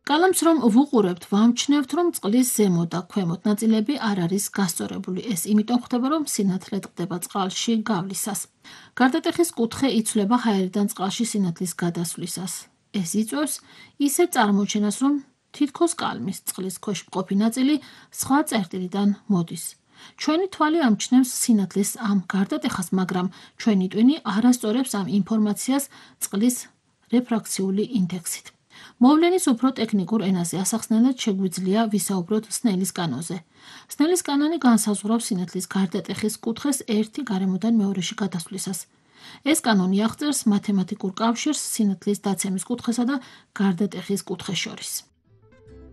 კალამს რომ ვუყურებთ, ვამჩნევთ, რომ წყლის ზემოთ და ქვემოთ ნაწილები არ არის გასწორებული. ეს იმიტომ ხდება, რომ სინათლე ტყდება წყალში გავლისას. გარდატეხის კუთხე იცვლება ჰაერიდან წყალში სინათლის გადასვლისას. ეს იწვევს ისეთ წარმოჩენას, რომ თითქოს კალმის წყლის ქვეშ მყოფი ნაწილი სხვა წერტილიდან მოდის. ჩვენი თვალი ამჩნევს სინათლის ამ გარდატეხას, მაგრამ ჩვენი ტვინი არასწორებს ამ ინფორმაციას წყლის რეფრაქციული ინდექსით. მოვლენის უფრო ტექნიკურ ენაზე ასახსნელად შეგვიძლია ვისაუბროთ სნელის კანონზე. სნელის კანონი განსაზღვრავს სინათლის გარდატეხის კუთხეს ერთი გარემოდან მეორეში გადასვლისას. ეს კანონი აღწერს მათემატიკურ კავშირს სინათლის დაცემის კუთხესა და გარდატეხის კუთხეს შორის.